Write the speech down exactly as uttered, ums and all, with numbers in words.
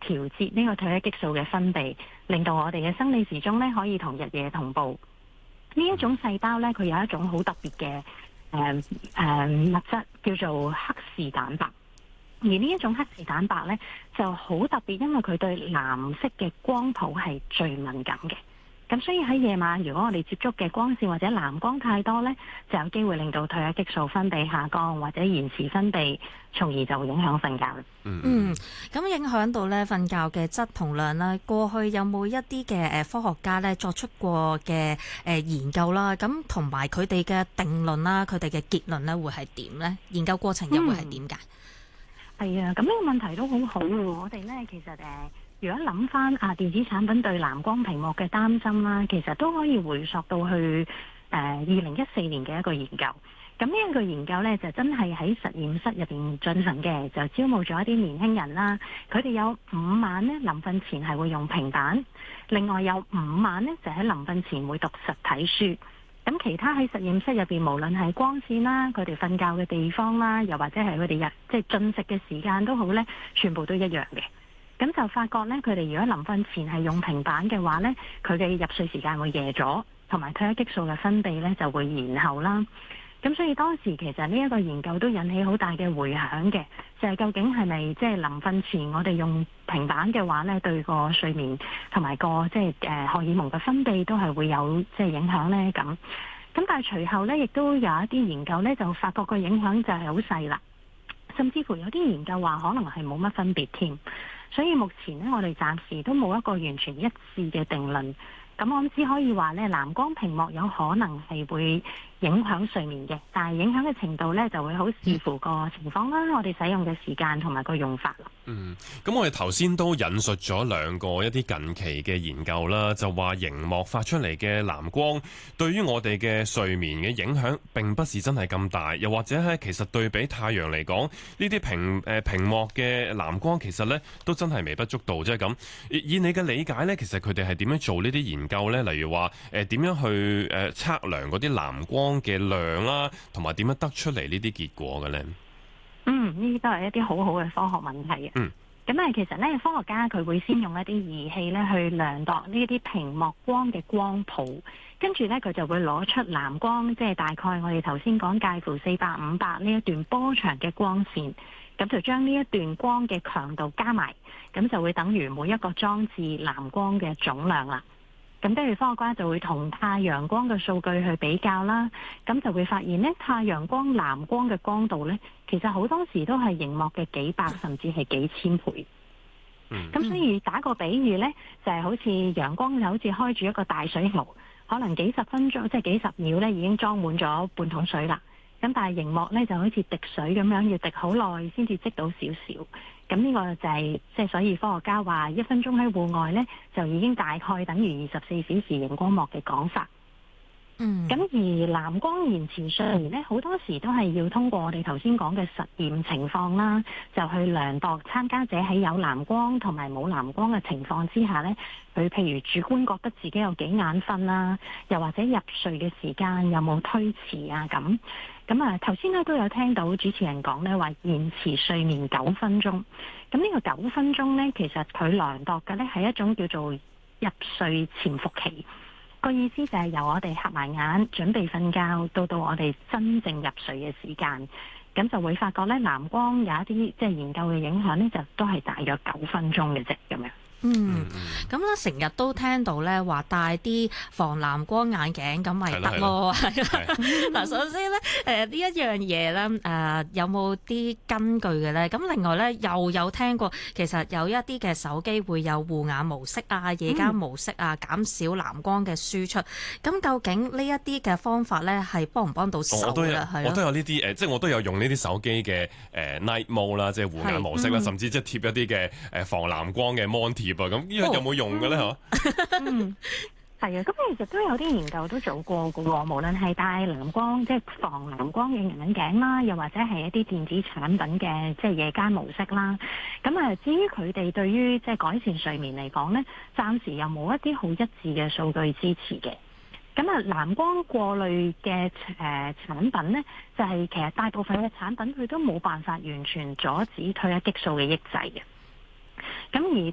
調節呢個褪黑激素嘅分泌，令到我哋嘅生理時鐘咧可以同日夜同步。呢一種細胞咧，佢有一種好特別嘅誒誒物質叫做黑視蛋白。而呢一種黑視蛋白咧就好特別，因為佢對藍色嘅光譜係最敏感嘅。咁所以喺夜晚，如果我哋接觸嘅光線或者藍光太多呢，就有機會令到褪黑激素分泌下降或者延遲分泌，從而就會影響瞓覺。 嗯，咁影響到呢瞓覺嘅質同量啦。過去有冇一啲嘅誒科學家呢作出過嘅誒研究啦？咁同埋佢哋嘅定論啦，佢哋嘅結論呢會係點呢？研究過程又會係點㗎？ 係啊，咁呢個問題都好好喎。我哋呢其實誒。如果諗翻啊電子產品對藍光屏幕嘅擔心啦，其實都可以回溯到去誒二零一四年嘅一個研究。咁呢一個研究呢，就真係喺實驗室入邊進行嘅，就招募咗一啲年輕人啦。佢哋有五晚呢臨瞓前係會用平板，另外有五晚呢就喺臨瞓前會讀實體書。咁其他喺實驗室入邊，無論係光線啦、佢哋瞓覺嘅地方啦，又或者係佢哋日即係進食嘅時間都好呢，全部都一樣嘅。咁就發覺咧，佢哋如果臨瞓前係用平板嘅話咧，佢嘅入睡時間會夜咗，同埋褪黑激素嘅分泌咧就會延後啦。咁所以當時其實呢一個研究都引起好大嘅迴響嘅，就係究竟係咪即係臨瞓前我哋用平板嘅話咧，對個睡眠同埋個即係誒荷爾蒙嘅分泌都係會有即係影響咧咁。咁但係隨後咧，亦都有一啲研究咧就發覺個影響就係好細啦，甚至乎有啲研究話可能係冇乜分別添。所以目前呢，我哋暫時都冇一個完全一致嘅定論。咁我只可以話呢，藍光屏幕有可能係會影響睡眠嘅，但係影響嘅程度呢，就會好視乎個情況啦，我哋使用嘅時間同埋個用法。 嗯，咁我哋頭先都引述咗兩個一啲近期嘅研究啦，就話熒幕發出嚟嘅藍光對於我哋嘅睡眠嘅影響並不是真係咁大，又或者係其實對比太陽嚟講，呢啲屏誒屏幕嘅藍光其實呢都真係微不足道啫。咁以你嘅理解呢，其實佢哋係點樣做呢啲研究呢？例如話誒點樣去誒測量嗰啲藍光嘅量啦，同埋點樣得出嚟呢啲結果嘅呢？ 嗯，呢啲都係一啲好好嘅科學問題。 嗯， 咁啊，其實咧，科學家佢會先用一啲儀器咧去量度呢啲屏幕光嘅光譜，跟住咧佢就會攞出藍光，即係大概我哋頭先講介乎四百五百呢一段波長嘅光線，咁就將呢一段光嘅強度加埋，咁就會等於每一個裝置藍光嘅總量啦。咁跟住科學家就會同太陽光嘅數據去比較啦，咁就會發現呢，太陽光藍光嘅光度呢，其實好多時都係熒幕嘅幾百甚至係幾千倍。咁、嗯、所以打個比喻呢，就係、是、好似陽光就好似開住一個大水喉，可能幾十分鐘即係幾十秒呢已經裝滿咗半桶水啦。咁但係熒幕呢就好似滴水咁樣，要滴好耐先至積到少少。咁呢個就係即係所以科學家話一分鐘喺戶外呢，就已經大概等於二十四小時熒光幕嘅講法。嗯，咁而藍光延遲睡眠呢，好多時都係要通過我哋頭先講嘅實驗情況啦，就去量度參加者喺有藍光同埋冇藍光嘅情況之下呢，佢譬如主觀覺得自己有幾眼瞓啦，又或者入睡嘅時間有冇推遲啊咁。咁啊，頭先咧都有聽到主持人講咧話延遲睡眠九分鐘。咁呢個九分鐘咧，其實佢量度嘅咧係一種叫做入睡潛伏期。個意思就係由我哋合埋眼準備瞓覺，到到我哋真正入睡嘅時間，咁就會發覺咧藍光有一啲即係研究嘅影響咧，就都係大約九分鐘嘅啫咁樣。 嗯，咁咧成日都聽到咧話戴啲防藍光眼鏡咁咪得咯，係啦。嗱，首先咧，誒、呃、呢一樣嘢咧，誒、呃、有冇啲根據嘅咧？咁另外咧又有聽過，其實有一啲嘅手機會有護眼模式啊、夜間模式啊，減、嗯、少藍光嘅輸出。咁究竟呢一啲嘅方法咧係幫唔幫到手咧？係我都有呢啲誒，即係我都有用呢啲手機嘅誒 night mode 啦，即係護眼模式啦，甚至即係貼一啲嘅誒防藍光嘅 mon 貼。咁呢個有冇用嘅咧？嗬、哦， 嗯，係啊，咁其實都有啲研究都做過嘅喎，無論係戴藍光即係防藍光嘅眼鏡啦，又或者係一啲電子產品嘅即係夜間模式啦。咁啊，至於佢哋對於即係改善睡眠嚟講咧，暫時又冇一啲好一致嘅數據支持嘅。咁啊，藍光過濾嘅誒、呃、產品咧，就係、是、其實大部分嘅產品佢都冇辦法完全阻止褪黑激素嘅抑制嘅。咁而